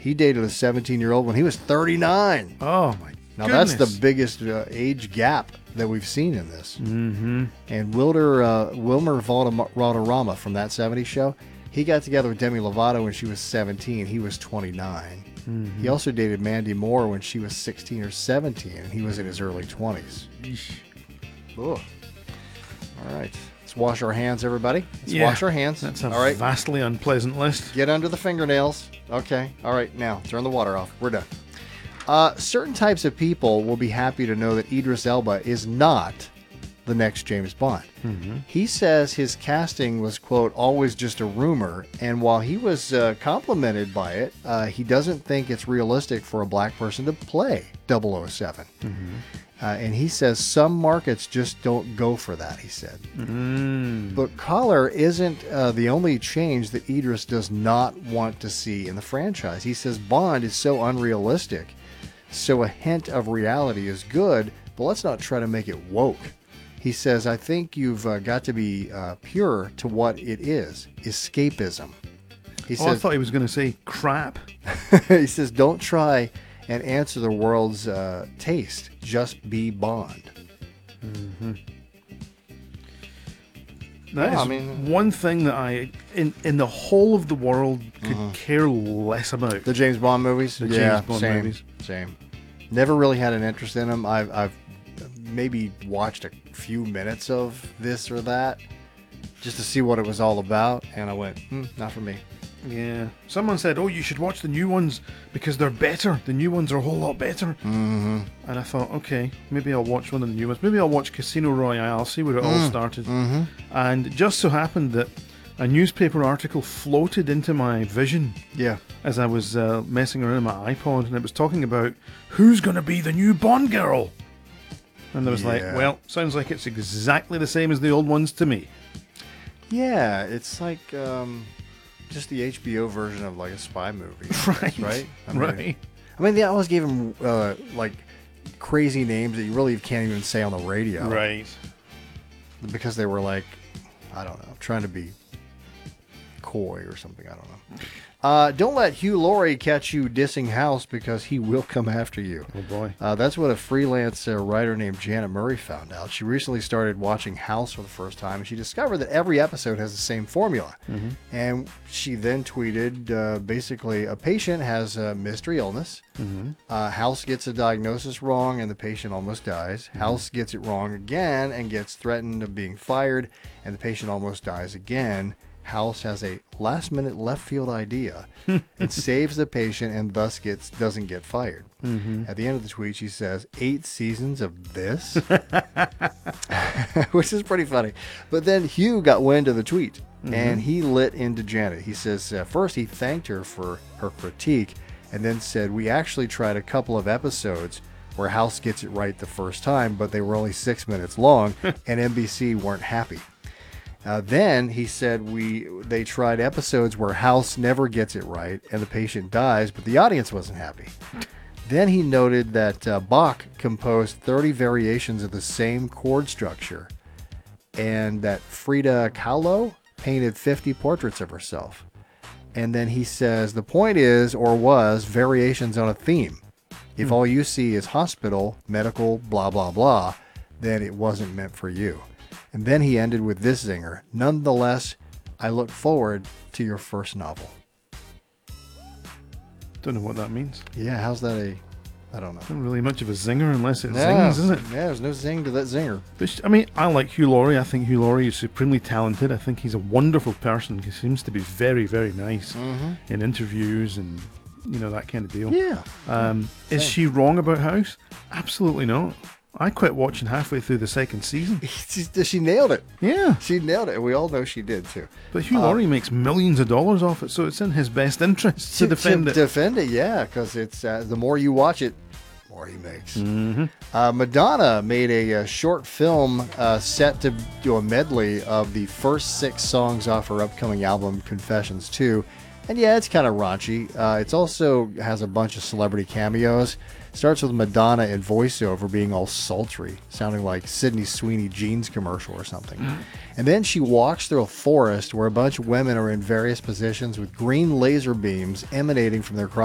He dated a 17-year-old when he was 39. Oh, my Now, goodness. that's the biggest age gap that we've seen in this. Mm-hmm. And Wilmer Valderrama from That 70s Show, he got together with Demi Lovato when she was 17. He was 29. Mm-hmm. He also dated Mandy Moore when she was 16 or 17, and he was in his early 20s. Ugh. All right. Let's wash our hands, everybody. Let's wash our hands. That's a all right. vastly unpleasant list. Get under the fingernails. Okay. All right. Now, turn the water off. We're done. Certain types of people will be happy to know that Idris Elba is not the next James Bond. Mm-hmm. He says his casting was, quote, always just a rumor, and while he was complimented by it, he doesn't think it's realistic for a black person to play 007. Mm-hmm. And he says some markets just don't go for that, he said. Mm. But Collar isn't the only change that Idris does not want to see in the franchise. He says Bond is so unrealistic, so a hint of reality is good, but let's not try to make it woke. He says, I think you've got to be pure to what it is, escapism. He I says, thought he was going to say crap. he says, don't try and answer the world's taste. Just be Bond. Mm-hmm. That is I mean, one thing that I, in the whole of the world, could care less about. the James Bond movies? The Yeah, James Bond same, movies. Same. Never really had an interest in them. I've maybe watched a few minutes of this or that just to see what it was all about, and I went, not for me. Yeah. Someone said, oh, you should watch the new ones because they're better. The new ones are a whole lot better. Mm-hmm. And I thought, okay, maybe I'll watch one of the new ones. Maybe I'll watch Casino Royale, see where it all started. Mm-hmm. And it just so happened that a newspaper article floated into my vision Yeah. as I was messing around with my iPod, and it was talking about who's going to be the new Bond girl. And I was like, Yeah. well, sounds like it's exactly the same as the old ones to me. Yeah, it's like just the HBO version of like a spy movie. Right. Right? Right. I mean, they always gave him like crazy names that you really can't even say on the radio. Right. Because they were like, I don't know, trying to be coy or something. I don't know. Don't let Hugh Laurie catch you dissing House because he will come after you. Oh, boy. That's what a freelance writer named Janet Murray found out. She recently started watching House for the first time, and she discovered that every episode has the same formula. Mm-hmm. And she then tweeted, basically, a patient has a mystery illness. Mm-hmm. House gets a diagnosis wrong, and the patient almost dies. Mm-hmm. House gets it wrong again and gets threatened of being fired, and the patient almost dies again. House has a last-minute left-field idea and saves the patient and thus doesn't get fired. Mm-hmm. At the end of the tweet, she says, 8 seasons of this? Which is pretty funny. But then Hugh got wind of the tweet, and he lit into Janet. He says, first he thanked her for her critique, and then said, we actually tried a couple of episodes where House gets it right the first time, but they were only 6 minutes long, and NBC weren't happy. Then he said they tried episodes where House never gets it right and the patient dies, but the audience wasn't happy. Then he noted that Bach composed 30 variations of the same chord structure and that Frida Kahlo painted 50 portraits of herself. And then he says the point is, or was, variations on a theme. If all you see is hospital, medical, blah, blah, blah, then it wasn't meant for you. And then he ended with this zinger. Nonetheless, I look forward to your first novel. Don't know what that means. Yeah, how's that I don't know. Not really much of a zinger unless it zings, is it? Yeah, there's no zing to that zinger. But, I mean, I like Hugh Laurie. I think Hugh Laurie is supremely talented. I think he's a wonderful person. He seems to be very, very nice in interviews and, you know, that kind of deal. Yeah. Is she wrong about House? Absolutely not. I quit watching halfway through the second season. She nailed it. Yeah. She nailed it. We all know she did, too. But Hugh Laurie makes millions of dollars off it, so it's in his best interest to defend it. Defend it, yeah, because it's the more you watch it, the more he makes. Madonna made a short film set to do a medley of the first 6 songs off her upcoming album, Confessions 2. And yeah, it's kind of raunchy. It also has a bunch of celebrity cameos. Starts with Madonna in voiceover being all sultry, sounding like Sydney Sweeney jeans commercial or something. And then she walks through a forest where a bunch of women are in various positions with green laser beams emanating from their